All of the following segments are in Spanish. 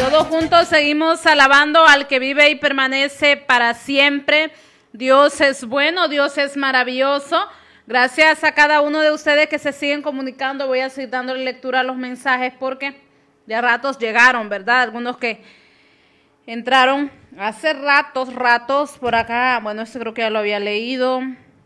Todos juntos seguimos alabando al que vive y permanece para siempre. Dios es bueno, Dios es maravilloso. Gracias a cada uno de ustedes que se siguen comunicando. Voy a seguir dándole lectura a los mensajes porque ya ratos llegaron, ¿verdad? Algunos que entraron hace ratos por acá. Bueno, este creo que ya lo había leído.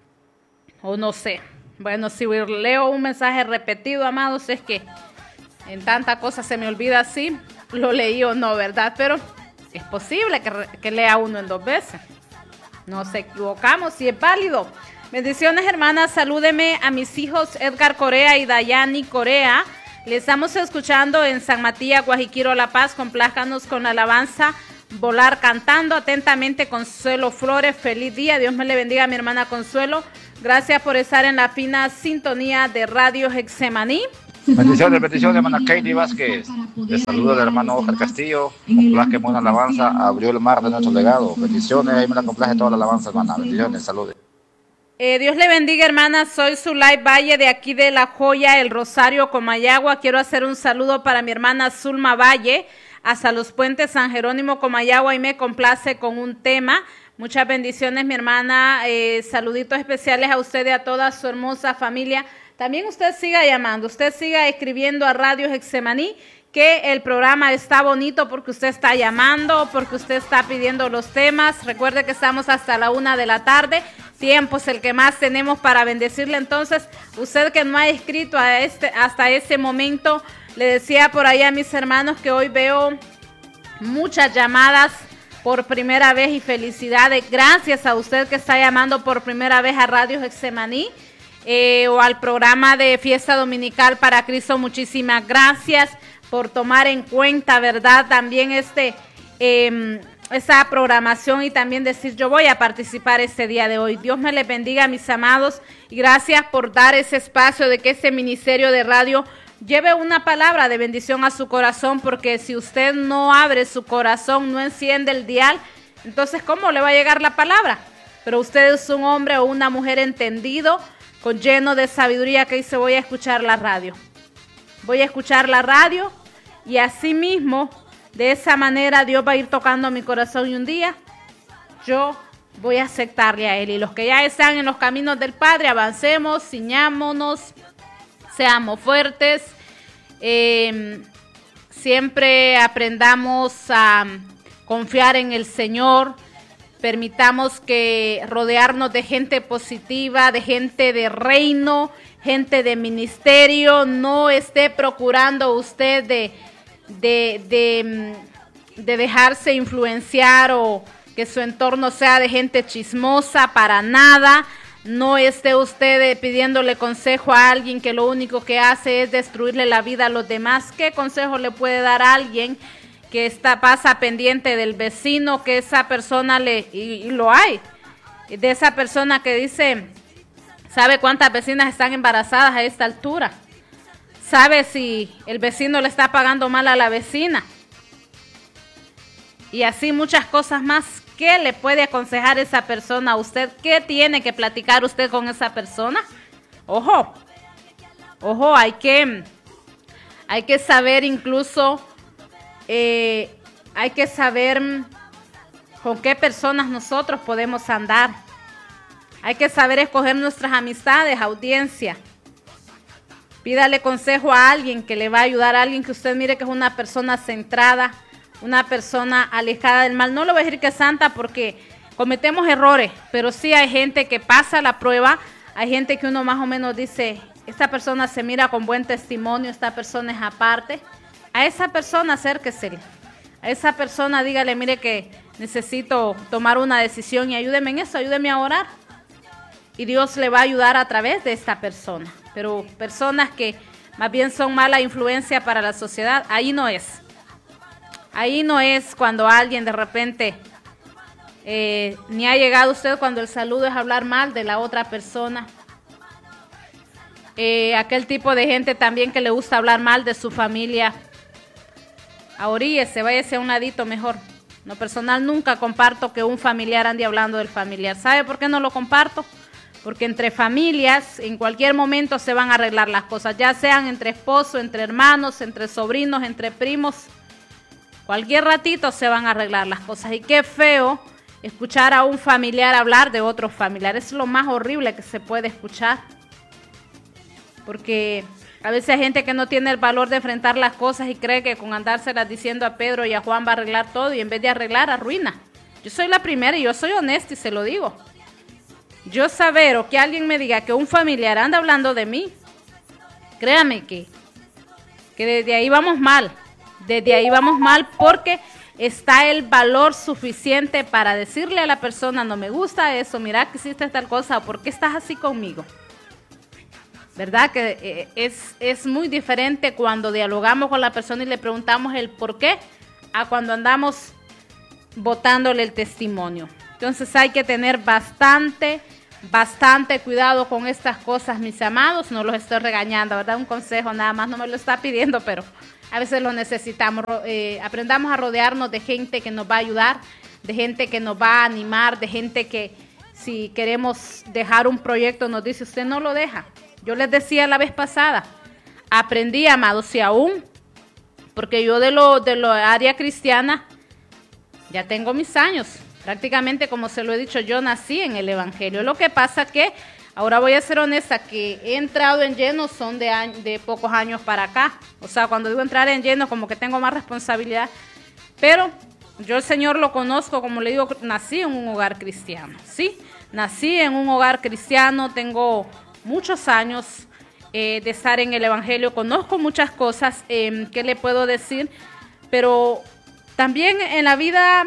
O no sé. Bueno, si leo un mensaje repetido, amados, es que en tanta cosa se me olvida si lo leí o no, ¿verdad? Pero es posible que lea uno en 2 veces. Nos equivocamos, si es válido. Bendiciones, hermanas. Salúdeme a mis hijos Edgar Corea y Dayani Corea. Les estamos escuchando en San Matías, Guajiquiro, La Paz. Complázcanos con la alabanza Volar cantando. Atentamente, Consuelo Flores. Feliz día. Dios me le bendiga a mi hermana Consuelo. Gracias por estar en la fina sintonía de Radio Getsemaní. Bendiciones, hermana Katie Vázquez. Les saludo al hermano Oscar Castillo. Complaque buena alabanza. Abrió el mar de nuestro legado. Bendiciones, ahí me la complace toda la alabanza, hermana. Bendiciones, saludos. Dios le bendiga, hermana. Soy Zulay Valle de aquí de La Joya, El Rosario, Comayagua. Quiero hacer un saludo para mi hermana Zulma Valle hasta los puentes San Jerónimo, Comayagua, y me complace con un tema. Muchas bendiciones, mi hermana. Saluditos especiales a usted y a toda su hermosa familia. También usted siga llamando, usted siga escribiendo a Radio Getsemaní, que el programa está bonito porque usted está llamando, porque usted está pidiendo los temas. Recuerde que estamos hasta la 1 de la tarde. Tiempo es el que más tenemos para bendecirle. Entonces, usted que no ha escrito hasta ese momento, le decía por ahí a mis hermanos que hoy veo muchas llamadas por primera vez y felicidades. Gracias a usted que está llamando por primera vez a Radio Getsemaní. O al programa de Fiesta Dominical para Cristo. Muchísimas gracias por tomar en cuenta, ¿verdad? También esa programación y también decir yo voy a participar este día de hoy. Dios me les bendiga, mis amados, y gracias por dar ese espacio de que ese ministerio de radio lleve una palabra de bendición a su corazón, porque si usted no abre su corazón, no enciende el dial, entonces ¿cómo le va a llegar la palabra? Pero usted es un hombre o una mujer entendido, con lleno de sabiduría, que dice voy a escuchar la radio. Voy a escuchar la radio y así mismo, de esa manera, Dios va a ir tocando mi corazón y un día yo voy a aceptarle a Él. Y los que ya están en los caminos del Padre, avancemos, ciñámonos, seamos fuertes, siempre aprendamos a confiar en el Señor. Permitamos que rodearnos de gente positiva, de gente de reino, gente de ministerio. No esté procurando usted de dejarse influenciar o que su entorno sea de gente chismosa, para nada. No esté usted pidiéndole consejo a alguien que lo único que hace es destruirle la vida a los demás. ¿Qué consejo le puede dar a alguien que pasa pendiente del vecino, que esa persona y lo hay, de esa persona que dice, sabe cuántas vecinas están embarazadas a esta altura, sabe si el vecino le está pagando mal a la vecina, y así muchas cosas más? ¿Qué le puede aconsejar esa persona a usted? ¿Qué tiene que platicar usted con esa persona? Ojo, hay que saber incluso, hay que saber con qué personas nosotros podemos andar. Hay que saber escoger nuestras amistades, audiencia. Pídale consejo a alguien que le va a ayudar, a alguien que usted mire que es una persona centrada, una persona alejada del mal. No le voy a decir que es santa porque cometemos errores, pero sí hay gente que pasa la prueba, hay gente que uno más o menos dice, esta persona se mira con buen testimonio, esta persona es aparte. A esa persona acérquese, a esa persona dígale, mire que necesito tomar una decisión y ayúdeme en eso, ayúdeme a orar. Y Dios le va a ayudar a través de esta persona. Pero personas que más bien son mala influencia para la sociedad, ahí no es. Ahí no es cuando alguien de repente, ni ha llegado usted cuando el saludo es hablar mal de la otra persona. Aquel tipo de gente también que le gusta hablar mal de su familia. Ahoríese, váyase a un ladito mejor. No, personal, nunca comparto que un familiar ande hablando del familiar. ¿Sabe por qué no lo comparto? Porque entre familias, en cualquier momento se van a arreglar las cosas, ya sean entre esposos, entre hermanos, entre sobrinos, entre primos. Cualquier ratito se van a arreglar las cosas. Y qué feo escuchar a un familiar hablar de otro familiar. Es lo más horrible que se puede escuchar. Porque a veces hay gente que no tiene el valor de enfrentar las cosas y cree que con andárselas diciendo a Pedro y a Juan va a arreglar todo, y en vez de arreglar, arruina. Yo soy la primera y yo soy honesta y se lo digo. Yo saber o que alguien me diga que un familiar anda hablando de mí, créame que desde ahí vamos mal. Desde ahí vamos mal porque está el valor suficiente para decirle a la persona, no me gusta eso, mira que hiciste tal cosa, ¿por qué estás así conmigo? ¿Verdad? Que es muy diferente cuando dialogamos con la persona y le preguntamos el por qué a cuando andamos botándole el testimonio. Entonces hay que tener bastante cuidado con estas cosas, mis amados. No los estoy regañando, ¿verdad? Un consejo nada más, no me lo está pidiendo, pero a veces lo necesitamos. Aprendamos a rodearnos de gente que nos va a ayudar, de gente que nos va a animar, de gente que si queremos dejar un proyecto nos dice, usted no lo deja. Yo les decía la vez pasada, aprendí, amados, y aún, porque yo de lo área cristiana ya tengo mis años. Prácticamente, como se lo he dicho, yo nací en el Evangelio. Lo que pasa que, ahora voy a ser honesta, que he entrado en lleno son de pocos años para acá. O sea, cuando digo entrar en lleno, como que tengo más responsabilidad. Pero yo el Señor lo conozco, como le digo, nací en un hogar cristiano, ¿sí? Nací en un hogar cristiano, tengo muchos años de estar en el Evangelio, conozco muchas cosas, ¿qué le puedo decir? Pero también en la vida,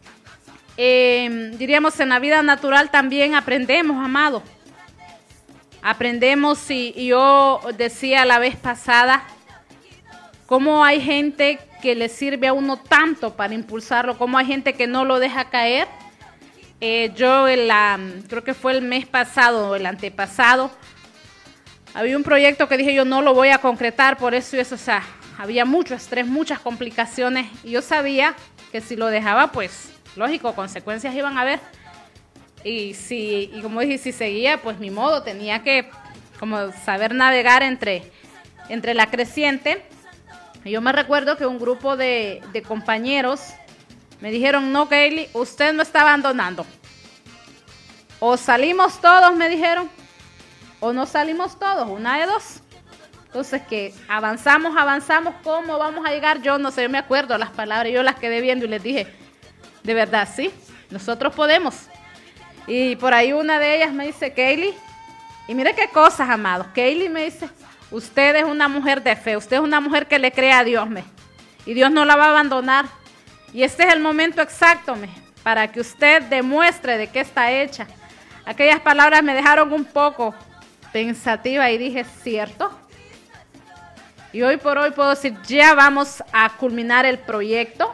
diríamos en la vida natural también aprendemos, amado. Aprendemos y yo decía la vez pasada, cómo hay gente que le sirve a uno tanto para impulsarlo, cómo hay gente que no lo deja caer. Yo creo que fue el mes pasado o el antepasado, había un proyecto que dije yo no lo voy a concretar por eso y eso, o sea, había mucho estrés, muchas complicaciones y yo sabía que si lo dejaba, pues lógico, consecuencias iban a haber. Y como dije, si seguía, pues mi modo, tenía que como saber navegar entre la creciente. Y yo me recuerdo que un grupo de compañeros me dijeron, no, Kaylee, usted no está abandonando. O salimos todos, me dijeron, o no salimos todos, una de dos. Entonces que avanzamos, ¿cómo vamos a llegar? Yo no sé, yo me acuerdo las palabras, yo las quedé viendo y les dije, de verdad, sí, nosotros podemos. Y por ahí una de ellas me dice, Kaylee, y mire qué cosas, amados, Kaylee me dice, usted es una mujer de fe, usted es una mujer que le cree a Dios, y Dios no la va a abandonar. Y este es el momento exacto, para que usted demuestre de qué está hecha. Aquellas palabras me dejaron un poco pensativa y dije, ¿cierto? Y hoy por hoy puedo decir, ya vamos a culminar el proyecto.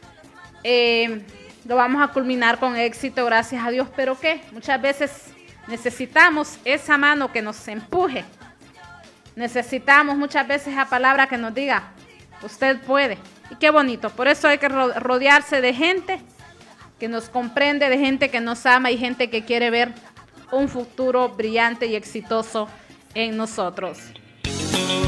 Lo vamos a culminar con éxito, gracias a Dios. ¿Pero qué? Muchas veces necesitamos esa mano que nos empuje. Necesitamos muchas veces esa palabra que nos diga, usted puede. Y qué bonito. Por eso hay que rodearse de gente que nos comprende, de gente que nos ama y gente que quiere ver un futuro brillante y exitoso en nosotros.